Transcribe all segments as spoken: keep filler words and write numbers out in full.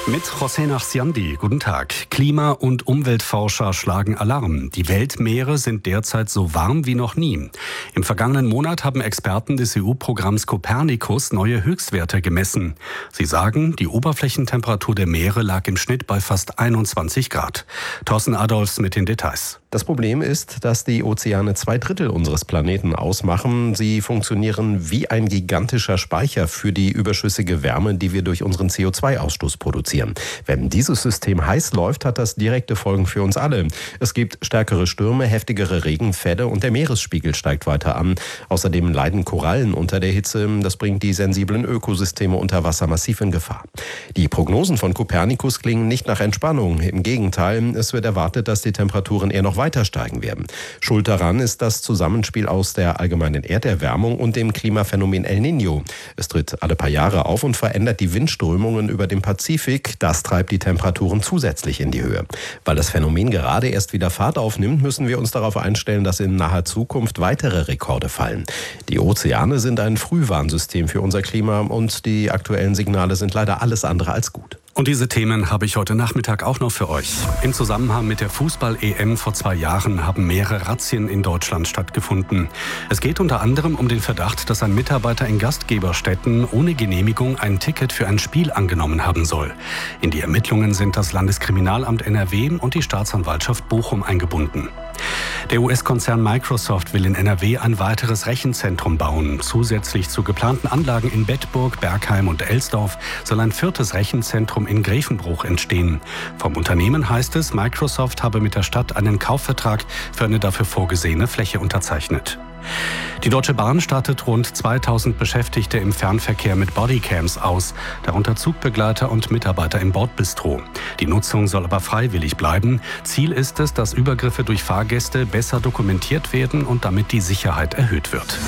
Mit José Nachsiandi. Guten Tag. Klima- und Umweltforscher schlagen Alarm. Die Weltmeere sind derzeit so warm wie noch nie. Im vergangenen Monat haben Experten des E U-Programms Copernicus neue Höchstwerte gemessen. Sie sagen, die Oberflächentemperatur der Meere lag im Schnitt bei fast einundzwanzig Grad. Thorsten Adolfs mit den Details. Das Problem ist, dass die Ozeane zwei Drittel unseres Planeten ausmachen. Sie funktionieren wie ein gigantischer Speicher für die überschüssige Wärme, die wir durch unseren C O zwei Ausstoß produzieren. Wenn dieses System heiß läuft, hat das direkte Folgen für uns alle. Es gibt stärkere Stürme, heftigere Regenfälle und der Meeresspiegel steigt weiter an. Außerdem leiden Korallen unter der Hitze. Das bringt die sensiblen Ökosysteme unter Wasser massiv in Gefahr. Die Prognosen von Copernicus klingen nicht nach Entspannung. Im Gegenteil, es wird erwartet, dass die Temperaturen eher noch weiter steigen werden. Schuld daran ist das Zusammenspiel aus der allgemeinen Erderwärmung und dem Klimaphänomen El Niño. Es tritt alle paar Jahre auf und verändert die Windströmungen über den Pazifik. Das treibt die Temperaturen zusätzlich in die Höhe. Weil das Phänomen gerade erst wieder Fahrt aufnimmt, müssen wir uns darauf einstellen, dass in naher Zukunft weitere Rekorde fallen. Die Ozeane sind ein Frühwarnsystem für unser Klima und die aktuellen Signale sind leider alles andere als gut. Und diese Themen habe ich heute Nachmittag auch noch für euch. Im Zusammenhang mit der Fußball-E M vor zwei Jahren haben mehrere Razzien in Deutschland stattgefunden. Es geht unter anderem um den Verdacht, dass ein Mitarbeiter in Gastgeberstätten ohne Genehmigung ein Ticket für ein Spiel angenommen haben soll. In die Ermittlungen sind das Landeskriminalamt N R W und die Staatsanwaltschaft Bochum eingebunden. Der U S-Konzern Microsoft will in N R W ein weiteres Rechenzentrum bauen. Zusätzlich zu geplanten Anlagen in Bedburg, Bergheim und Elsdorf soll ein viertes Rechenzentrum in Grevenbruch entstehen. Vom Unternehmen heißt es, Microsoft habe mit der Stadt einen Kaufvertrag für eine dafür vorgesehene Fläche unterzeichnet. Die Deutsche Bahn startet rund zweitausend Beschäftigte im Fernverkehr mit Bodycams aus, darunter Zugbegleiter und Mitarbeiter im Bordbistro. Die Nutzung soll aber freiwillig bleiben. Ziel ist es, dass Übergriffe durch Fahrgäste besser dokumentiert werden und damit die Sicherheit erhöht wird.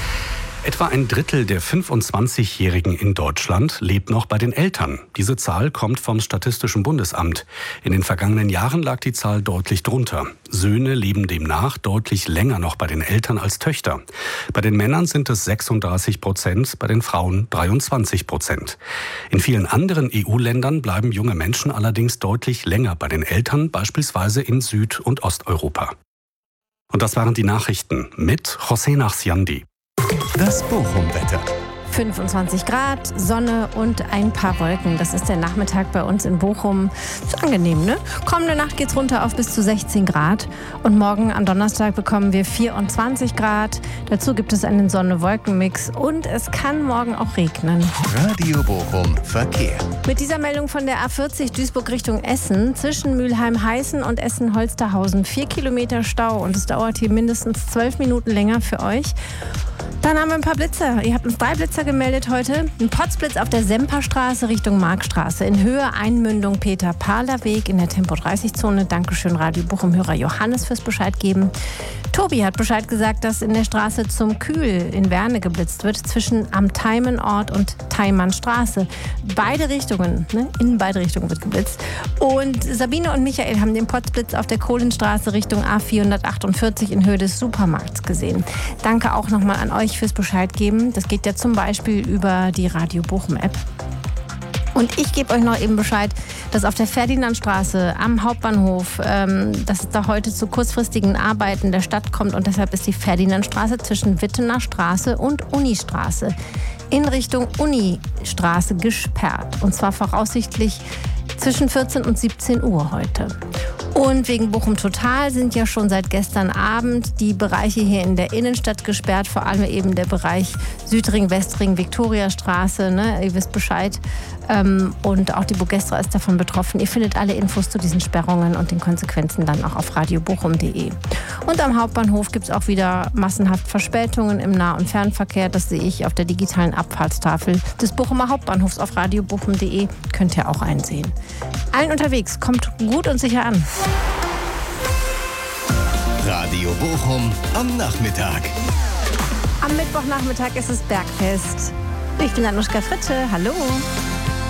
Etwa ein Drittel der fünfundzwanzigjährigen in Deutschland lebt noch bei den Eltern. Diese Zahl kommt vom Statistischen Bundesamt. In den vergangenen Jahren lag die Zahl deutlich drunter. Söhne leben demnach deutlich länger noch bei den Eltern als Töchter. Bei den Männern sind es sechsunddreißig Prozent, bei den Frauen dreiundzwanzig Prozent. In vielen anderen E U-Ländern bleiben junge Menschen allerdings deutlich länger bei den Eltern, beispielsweise in Süd- und Osteuropa. Und das waren die Nachrichten mit José Nachsiandi. Das Bochum-Wetter. fünfundzwanzig Grad, Sonne und ein paar Wolken. Das ist der Nachmittag bei uns in Bochum. Ist angenehm, ne? Kommende Nacht geht's runter auf bis zu sechzehn Grad. Und morgen am Donnerstag bekommen wir vierundzwanzig Grad. Dazu gibt es einen Sonne-Wolken-Mix. Und es kann morgen auch regnen. Radio Bochum Verkehr. Mit dieser Meldung von der A vierzig Duisburg Richtung Essen. Zwischen Mülheim-Heißen und Essen-Holsterhausen. Vier Kilometer Stau. Und es dauert hier mindestens zwölf Minuten länger für euch. Dann haben wir ein paar Blitzer. Ihr habt uns drei Blitzer gemeldet heute. Ein Potzblitz auf der Semperstraße Richtung Markstraße. In Höhe Einmündung Peter-Pahler-Weg in der Tempo dreißig Zone. Dankeschön Radio Bochum-Hörer Johannes fürs Bescheid geben. Tobi hat Bescheid gesagt, dass in der Straße zum Kühl in Werne geblitzt wird. Zwischen am Teimenort und Teimannstraße. Beide Richtungen, ne? In beide Richtungen wird geblitzt. Und Sabine und Michael haben den Potzblitz auf der Kohlenstraße Richtung A vierhundertachtundvierzig in Höhe des Supermarkts gesehen. Danke auch nochmal an euch fürs Bescheid geben. Das geht ja zum Beispiel über die Radio Bochum App. Und ich gebe euch noch eben Bescheid, dass auf der Ferdinandstraße am Hauptbahnhof, ähm, dass es da heute zu kurzfristigen Arbeiten der Stadt kommt und deshalb ist die Ferdinandstraße zwischen Wittener Straße und Unistraße in Richtung Unistraße gesperrt. Und zwar voraussichtlich zwischen vierzehn und siebzehn Uhr heute. Und wegen Bochum Total sind ja schon seit gestern Abend die Bereiche hier in der Innenstadt gesperrt, vor allem eben der Bereich Südring, Westring, Viktoriastraße, ne? Ihr wisst Bescheid. Ähm, und auch die Bogestra ist davon betroffen. Ihr findet alle Infos zu diesen Sperrungen und den Konsequenzen dann auch auf radio bochum punkt de. Und am Hauptbahnhof gibt es auch wieder massenhaft Verspätungen im Nah- und Fernverkehr. Das sehe ich auf der digitalen Abfahrtstafel des Bochumer Hauptbahnhofs auf radio bochum punkt de. Könnt ihr auch einsehen. Allen unterwegs, kommt gut und sicher an. Radio Bochum am Nachmittag. Am Mittwochnachmittag ist es Bergfest. Ich bin Anuschka Fritsche. Hallo.